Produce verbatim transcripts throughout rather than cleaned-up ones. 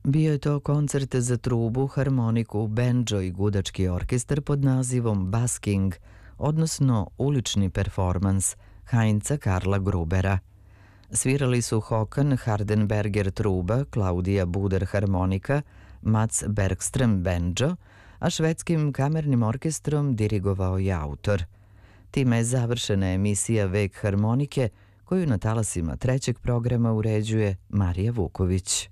Bio je to koncert za trubu, harmoniku, bendžo i gudački orkestar pod nazivom Basking, odnosno ulični performans Heinza Karla Grubera. Svirali su Håkan Hardenberger truba, Klaudija Buder harmonika, Mats Bergström bendžo, a švedskim kamernim orkestrom dirigovao je autor. Time je završena emisija Vek harmonike, koju na talasima trećeg programa uređuje Marija Vuković.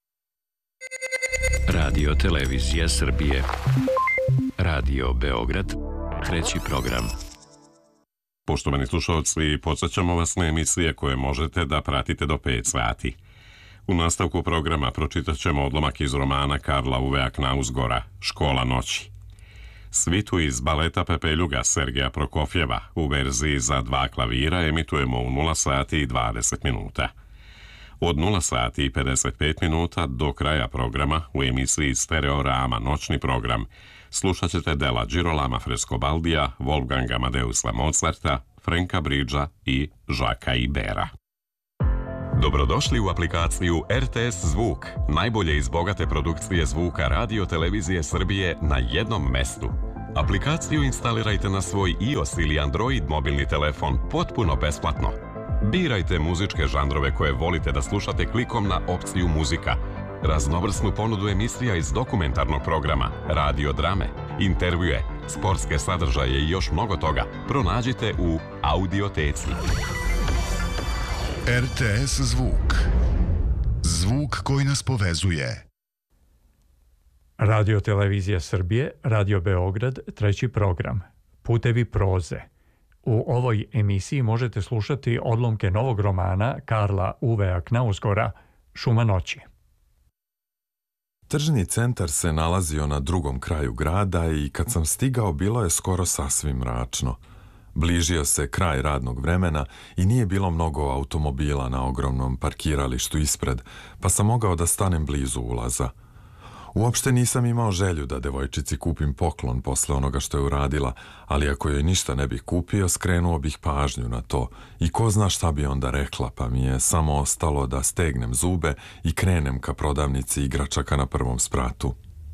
Radio Televizija Srbije. Radio Beograd, treći program. Poštovani slušalci, podsjećamo vas na emisije koje možete da pratite do pet sati. U nastavku programa pročitat ćemo odlomak iz romana Karla Uvea Knausgora, Škola noći. Svitu iz baleta Pepeljuga Sergeja Prokofjeva u verziji za dva klavira emitujemo u nula sati i dvadeset minuta. Od nula sati i pedeset pet minuta do kraja programa u emisiji Stereorama noćni program slušat ćete dela Girolama Frescobaldija, Wolfganga Amadeusa Mozarta, Franka Bridgea i Žaka Ibera. Dobrodošli u aplikaciju R T S Zvuk, najbolje iz bogate produkcije zvuka Radio Televizije Srbije na jednom mestu. Aplikaciju instalirajte na svoj iOS ili Android mobilni telefon potpuno besplatno. Birajte muzičke žanrove koje volite da slušate klikom na opciju muzika, raznovrsnu ponudu emisija iz dokumentarnog programa, radio drame, intervjue, sportske sadržaje i još mnogo toga pronađite u Audioteci. R T S Zvuk. Zvuk koji nas povezuje. Radio Televizija Srbije, Radio Beograd, treći program. Putevi proze. U ovoj emisiji možete slušati odlomke novog romana Karla Uvea Knausgora, Šuma noći. Tržni centar se nalazio na drugom kraju grada i kad sam stigao bilo je skoro sasvim mračno. Bližio se kraj radnog vremena i nije bilo mnogo automobila na ogromnom parkiralištu ispred, pa sam mogao da stanem blizu ulaza. Uopšte nisam imao želju da devojčici kupim poklon posle onoga što je uradila, ali ako joj ništa ne bih kupio, skrenuo bih pažnju na to i ko zna šta bi onda rekla, pa mi je samo ostalo da stegnem zube i krenem ka prodavnici igračaka na prvom spratu.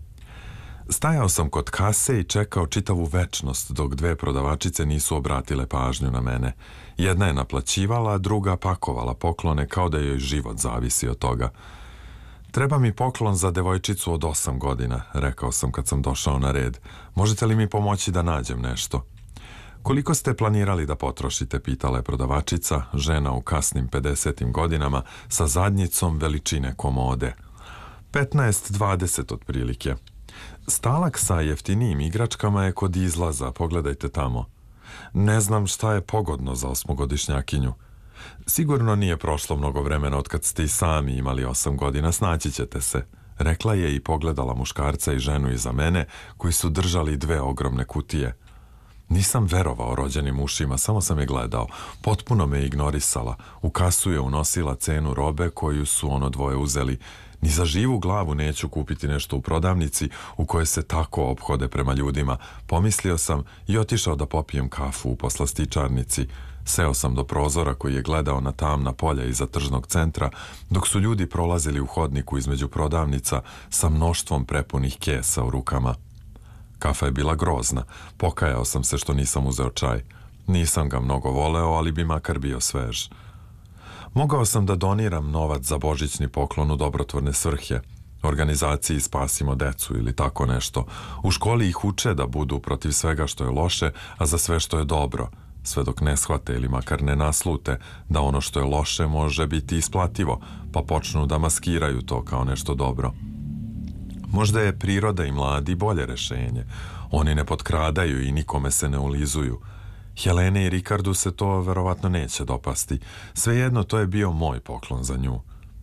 Stajao sam kod kase i čekao čitavu večnost dok dve prodavačice nisu obratile pažnju na mene. Jedna je naplaćivala, a druga pakovala poklone kao da joj život zavisi od toga. Treba mi poklon za devojčicu od osam godina, rekao sam kad sam došao na red. Možete li mi pomoći da nađem nešto? Koliko ste planirali da potrošite, pitala je prodavačica, žena u kasnim pedesetim godinama sa zadnjicom veličine komode. petnaest dvadeset otprilike. Stalak sa jeftinijim igračkama je kod izlaza, pogledajte tamo. Ne znam šta je pogodno za osmogodišnjakinju. Sigurno nije prošlo mnogo vremena od kad ste i sami imali osam godina, snaći ćete se, rekla je i pogledala muškarca i ženu iza mene koji su držali dve ogromne kutije. Nisam verovao rođenim ušima, samo sam je gledao. Potpuno me ignorisala. U kasu je unosila cenu robe koju su ono dvoje uzeli. Ni za živu glavu neću kupiti nešto u prodavnici u kojoj se tako ophode prema ljudima. Pomislio sam i otišao da popijem kafu u poslastičarnici. Seo sam do prozora koji je gledao na tamna polja iza tržnog centra, dok su ljudi prolazili u hodniku između prodavnica sa mnoštvom prepunih kesa u rukama. Kafa je bila grozna. Pokajao sam se što nisam uzeo čaj. Nisam ga mnogo voleo, ali bi makar bio svež. Mogao sam da doniram novac za božićni poklon u dobrotvorne svrhe, organizaciji Spasimo decu ili tako nešto. U školi ih uče da budu protiv svega što je loše, a za sve što je dobro, sve dok ne shvate ili makar ne naslute da ono što je loše može biti isplativo, pa počnu da maskiraju to kao nešto dobro. Možda je priroda i mladi bolje rešenje. Oni ne potkradaju i nikome se ne ulizuju. Helene i Rikardu se to verovatno neće dopasti. Svejedno, to je bio moj poklon za nju.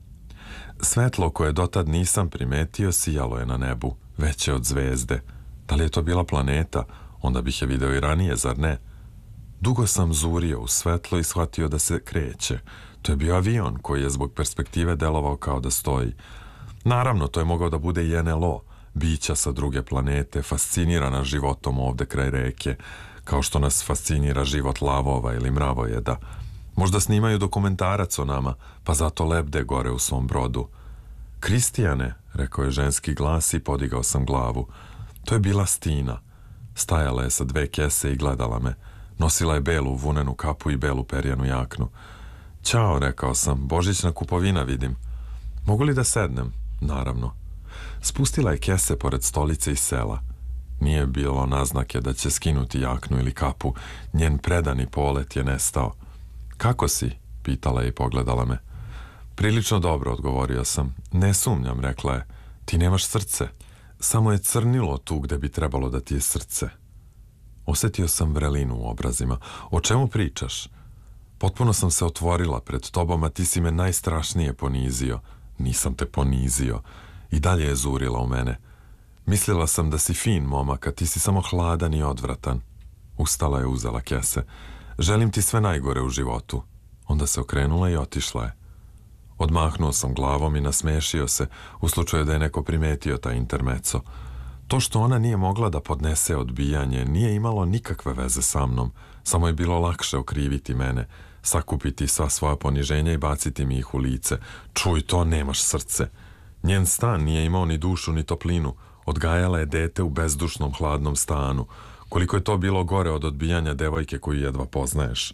Svetlo koje dotad nisam primetio sijalo je na nebu, veće od zvezde. Da li je to bila planeta? Onda bih je video i ranije, zar ne? Dugo sam zurio u svetlo i shvatio da se kreće. To je bio avion koji je zbog perspektive delovao kao da stoji. Naravno, to je mogao da bude i N L O, bića sa druge planete, fascinirana životom ovde kraj reke, kao što nas fascinira život lavova ili mravojeda. Možda snimaju dokumentarac o nama, pa zato lebde gore u svom brodu. Kristijane, rekao je ženski glas i podigao sam glavu. To je bila Stina. Stajala je sa dve kese i gledala me. Nosila je belu vunenu kapu i belu perjanu jaknu. Ćao, rekao sam, božićna kupovina vidim. Mogu li da sednem? Naravno. Spustila je kese pored stolice i sela. Nije bilo naznake da će skinuti jaknu ili kapu. Njen predani polet je nestao. Kako si? Pitala je i pogledala me. Prilično dobro, odgovorio sam. Ne sumnjam, rekla je. Ti nemaš srce. Samo je crnilo tu gde bi trebalo da ti je srce. Osjetio sam vrelinu u obrazima. O čemu pričaš? Potpuno sam se otvorila pred tobom, a ti si me najstrašnije ponizio. Nisam te ponizio. I dalje je zurila u mene. Mislila sam da si fin, momak, a ti si samo hladan i odvratan. Ustala je, uzela kese. Želim ti sve najgore u životu. Onda se okrenula i otišla je. Odmahnuo sam glavom i nasmešio se u slučaju da je neko primetio taj intermeco. To što ona nije mogla da podnese odbijanje nije imalo nikakve veze sa mnom. Samo je bilo lakše okriviti mene, sakupiti sva svoja poniženja i baciti mi ih u lice. Čuj to, nemaš srce. Njen stan nije imao ni dušu ni toplinu. Odgajala je dete u bezdušnom hladnom stanu. Koliko je to bilo gore od odbijanja devojke koju jedva poznaješ.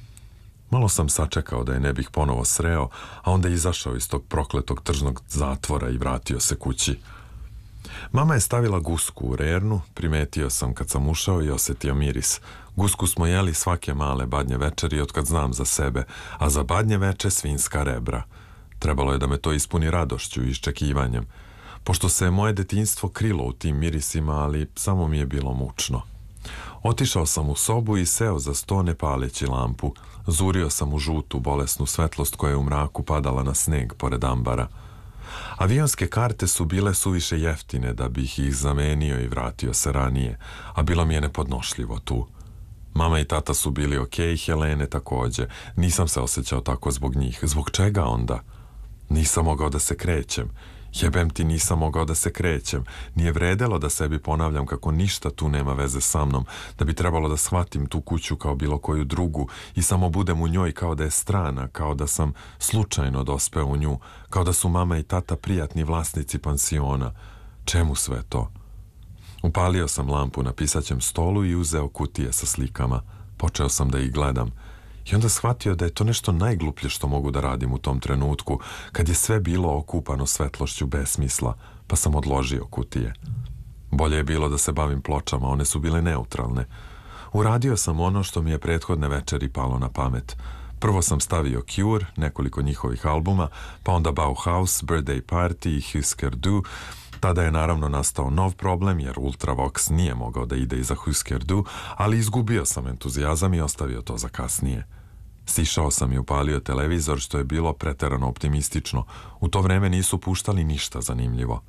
Malo sam sačekao da je ne bih ponovo sreo, a onda izašao iz tog prokletog tržnog zatvora i vratio se kući. Mama je stavila gusku u rernu, primetio sam kad sam ušao i osjetio miris. Gusku smo jeli svake male badnje večeri otkad znam za sebe, a za badnje veče svinjska rebra. Trebalo je da me to ispuni radošću i iščekivanjem, pošto se moje detinjstvo krilo u tim mirisima, ali samo mi je bilo mučno. Otišao sam u sobu i seo za sto ne paleći lampu. Zurio sam u žutu, bolesnu svetlost koja je u mraku padala na sneg pored ambara. Avionske karte su bile suviše jeftine da bih ih zamenio i vratio se ranije, a bilo mi je nepodnošljivo tu. Mama i tata su bili okej, Helene takođe. Nisam se osjećao tako zbog njih. Zbog čega onda? Nisam mogao da se krećem. Jebem ti, nisam mogao da se krećem. Nije vredelo da sebi ponavljam kako ništa tu nema veze sa mnom, da bi trebalo da shvatim tu kuću kao bilo koju drugu i samo budem u njoj kao da je strana, kao da sam slučajno dospeo u nju, kao da su mama i tata prijatni vlasnici pansiona. Čemu sve to? Upalio sam lampu na pisaćem stolu i uzeo kutije sa slikama. Počeo sam da ih gledam. I onda shvatio da je to nešto najgluplje što mogu da radim u tom trenutku, kad je sve bilo okupano svetlošću besmisla, pa sam odložio kutije. Bolje je bilo da se bavim pločama, one su bile neutralne. Uradio sam ono što mi je prethodne večeri palo na pamet. Prvo sam stavio Cure, nekoliko njihovih albuma, pa onda Bauhaus, Birthday Party i Husker Du. Tada je naravno nastao nov problem, jer Ultravox nije mogao da ide iza Husker Du, ali izgubio sam entuzijazam i ostavio to za kasnije. Sišao sam i upalio televizor, što je bilo preterano optimistično. U to vreme nisu puštali ništa zanimljivo.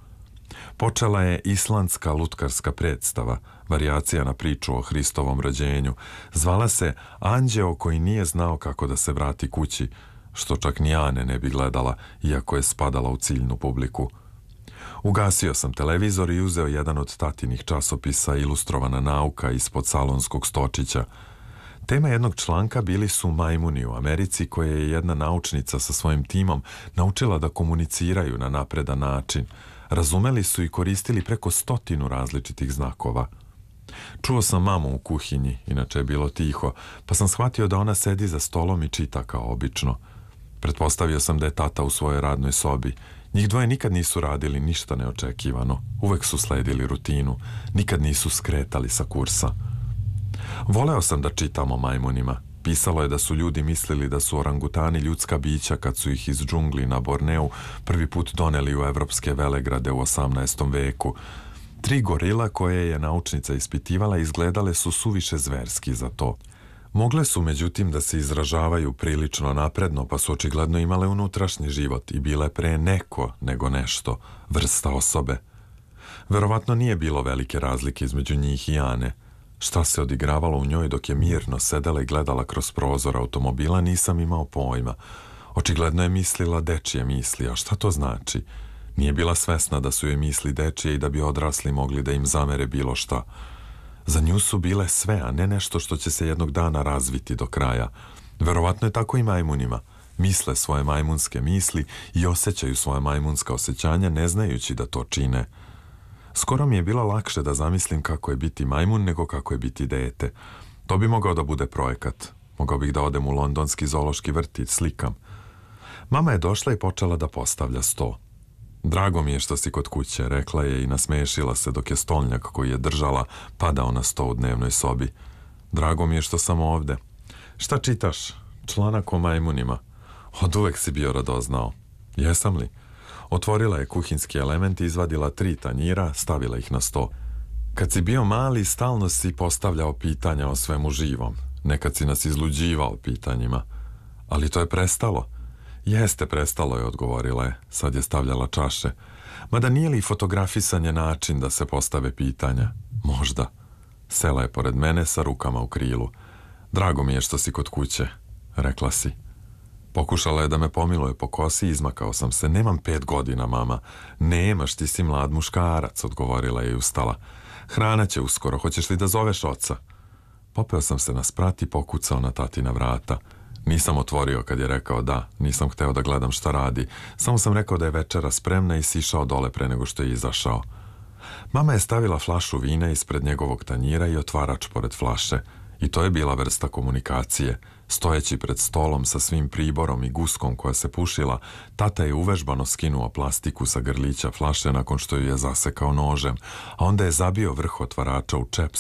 Počela je islandska lutkarska predstava, varijacija na priču o Hristovom rođenju. Zvala se Anđeo koji nije znao kako da se vrati kući, što čak ni Ane ne bi gledala, iako je spadala u ciljnu publiku. Ugasio sam televizor i uzeo jedan od tatinih časopisa Ilustrovana nauka ispod salonskog stočića. Tema jednog članka bili su majmuni u Americi, koje je jedna naučnica sa svojim timom naučila da komuniciraju na napredan način. Razumeli su i koristili preko stotinu različitih znakova. Čuo sam mamu u kuhinji, inače je bilo tiho, pa sam shvatio da ona sedi za stolom i čita kao obično. Pretpostavio sam da je tata u svojoj radnoj sobi. Njih dvoje nikad nisu radili ništa neočekivano. Uvek su sledili rutinu. Nikad nisu skretali sa kursa. Voleo sam da čitam o majmunima. Pisalo je da su ljudi mislili da su orangutani ljudska bića kad su ih iz džungli na Borneu prvi put doneli u evropske velegrade u osamnaestom veku. Tri gorila koje je naučnica ispitivala izgledale su suviše zverski za to. Mogle su, međutim, da se izražavaju prilično napredno, pa su očigledno imale unutrašnji život i bile pre neko nego nešto, vrsta osobe. Verovatno nije bilo velike razlike između njih i Ane. Šta se odigravalo u njoj dok je mirno sedela i gledala kroz prozor automobila, nisam imao pojma. Očigledno je mislila dečije misli, a šta to znači? Nije bila svesna da su joj misli dečije i da bi odrasli mogli da im zamere bilo šta. Za nju su bile sve, a ne nešto što će se jednog dana razviti do kraja. Verovatno je tako i majmunima. misle svoje majmunske misli i osjećaju svoje majmunska osjećanja ne znajući da to čine. Skoro mi je bilo lakše da zamislim kako je biti majmun nego kako je biti dete. To bi mogao da bude projekat. Mogao bih da odem u londonski zoološki vrtić, slikam. Mama je došla i počela da postavlja sto. Drago mi je što si kod kuće, rekla je i nasmešila se dok je stolnjak koji je držala padao na sto u dnevnoj sobi. Drago mi je što sam ovde. Šta čitaš? Članak o majmunima. Od uvek si bio radoznao. Jesam li? Otvorila je kuhinski element i izvadila tri tanjira, stavila ih na sto. Kad si bio mali, stalno si postavljao pitanja o svemu živom. Nekad si nas izluđivao pitanjima. Ali to je prestalo. Jeste, prestalo je, odgovorila je. Sad je stavljala čaše. Mada nije li fotografisanje način da se postave pitanja? Možda. Sela je pored mene sa rukama u krilu. Drago mi je što si kod kuće, rekla si. Pokušala je da me pomiluje po kosi i izmakao sam se. Nemam pet godina, mama. Nemaš, ti si mlad muškarac, odgovorila je i ustala. Hrana će uskoro, hoćeš li da zoveš oca? Popeo sam se na sprat i pokucao na tatina vrata. Nisam otvorio kad je rekao da, nisam hteo da gledam šta radi. Samo sam rekao da je večera spremna i sišao dole pre nego što je izašao. Mama je stavila flašu vina ispred njegovog tanjira i otvarač pored flaše. I to je bila vrsta komunikacije. Stojeći pred stolom sa svim priborom i guskom koja se pušila, tata je uvežbano skinuo plastiku sa grlića flaše nakon što ju je zasekao nožem, a onda je zabio vrh otvarača u čep